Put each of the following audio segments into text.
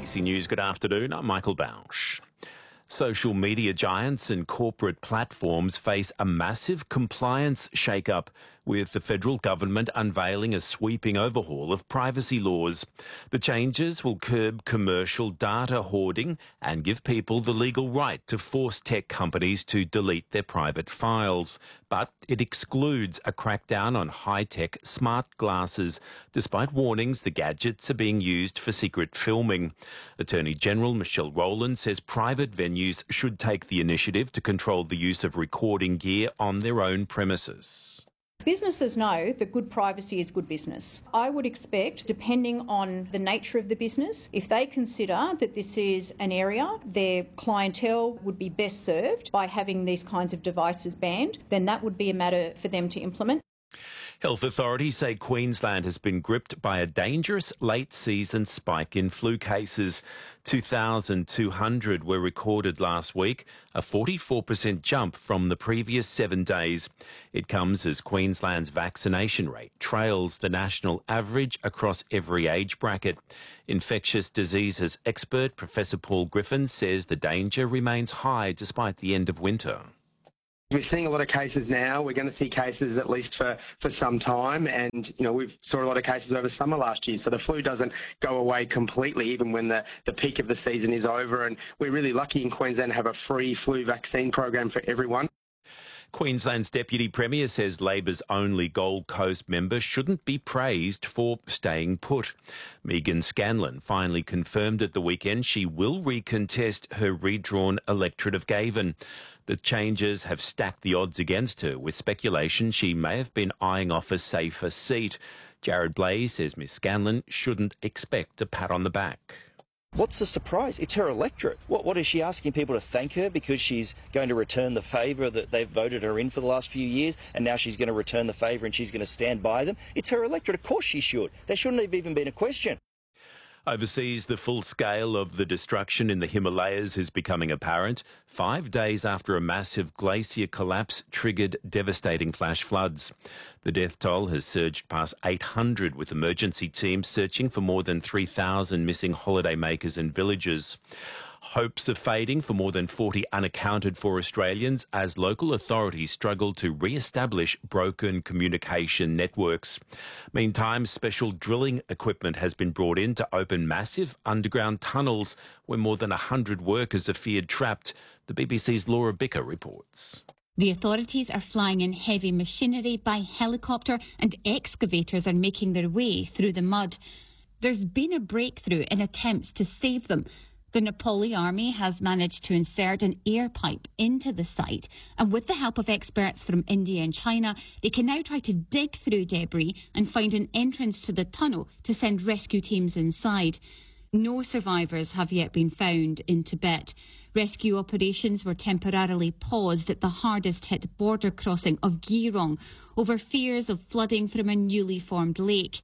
ABC News, good afternoon. I'm Michael Bausch. Social media giants and corporate platforms face a massive compliance shake-up, with the federal government unveiling a sweeping overhaul of privacy laws. The changes will curb commercial data hoarding and give people the legal right to force tech companies to delete their private files. But it excludes a crackdown on high-tech smart glasses, despite warnings the gadgets are being used for secret filming. Attorney General Michelle Rowland says private venues should take the initiative to control the use of recording gear on their own premises. Businesses know that good privacy is good business. I would expect, depending on the nature of the business, if they consider that this is an area their clientele would be best served by having these kinds of devices banned, then that would be a matter for them to implement. Health authorities say Queensland has been gripped by a dangerous late-season spike in flu cases. 2,200 were recorded last week, a 44% jump from the previous 7 days. It comes as Queensland's vaccination rate trails the national average across every age bracket. Infectious diseases expert Professor Paul Griffin says the danger remains high despite the end of winter. We're seeing a lot of cases now. We're going to see cases at least for some time. And, we've saw a lot of cases over summer last year. So the flu doesn't go away completely, even when the peak of the season is over. And we're really lucky in Queensland to have a free flu vaccine program for everyone. Queensland's Deputy Premier says Labor's only Gold Coast member shouldn't be praised for staying put. Megan Scanlon finally confirmed at the weekend she will recontest her redrawn electorate of Gavin. The changes have stacked the odds against her, with speculation she may have been eyeing off a safer seat. Jared Blaze says Ms Scanlon shouldn't expect a pat on the back. What's the surprise? It's her electorate. What is she asking people to thank her because she's going to return the favour that they've voted her in for the last few years, and now she's going to return the favour and she's going to stand by them? It's her electorate. Of course she should. There shouldn't have even been a question. Overseas, the full scale of the destruction in the Himalayas is becoming apparent 5 days after a massive glacier collapse triggered devastating flash floods. The death toll has surged past 800, with emergency teams searching for more than 3,000 missing holidaymakers and villagers. Hopes are fading for more than 40 unaccounted-for Australians as local authorities struggle to re-establish broken communication networks. Meantime, special drilling equipment has been brought in to open massive underground tunnels where more than 100 workers are feared trapped. The BBC's Laura Bicker reports. The authorities are flying in heavy machinery by helicopter, and excavators are making their way through the mud. There's been a breakthrough in attempts to save them. The Nepali army has managed to insert an air pipe into the site, and with the help of experts from India and China, they can now try to dig through debris and find an entrance to the tunnel to send rescue teams inside. No survivors have yet been found in Tibet. Rescue operations were temporarily paused at the hardest hit border crossing of Geelong over fears of flooding from a newly formed lake.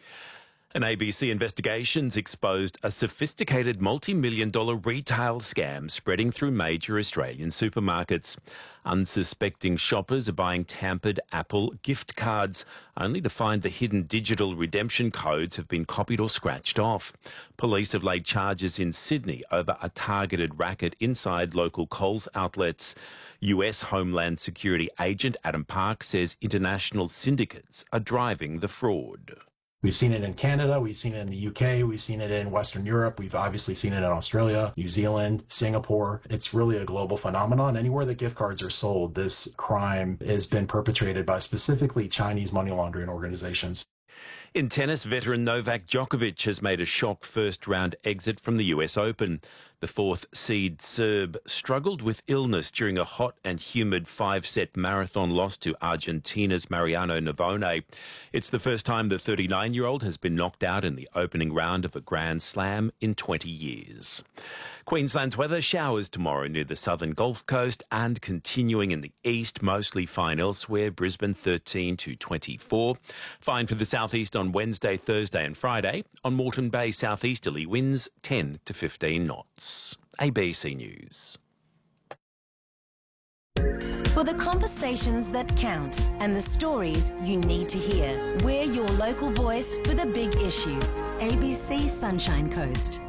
An ABC investigation's exposed a sophisticated multi-million-dollar retail scam spreading through major Australian supermarkets. Unsuspecting shoppers are buying tampered Apple gift cards, only to find the hidden digital redemption codes have been copied or scratched off. Police have laid charges in Sydney over a targeted racket inside local Coles outlets. US Homeland Security agent Adam Park says international syndicates are driving the fraud. We've seen it in Canada, we've seen it in the UK, we've seen it in Western Europe, we've obviously seen it in Australia, New Zealand, Singapore. It's really a global phenomenon. Anywhere that gift cards are sold, this crime has been perpetrated by specifically Chinese money laundering organizations. In tennis, veteran Novak Djokovic has made a shock first-round exit from the US Open. The fourth-seed Serb struggled with illness during a hot and humid 5-set marathon loss to Argentina's Mariano Navone. It's the first time the 39-year-old has been knocked out in the opening round of a Grand Slam in 20 years. Queensland's weather: showers tomorrow near the southern Gulf Coast and continuing in the east, mostly fine elsewhere. Brisbane 13 to 24. Fine for the southeast on Wednesday, Thursday and Friday. On Moreton Bay, southeasterly winds 10 to 15 knots. ABC News. For the conversations that count and the stories you need to hear, we're your local voice for the big issues. ABC Sunshine Coast.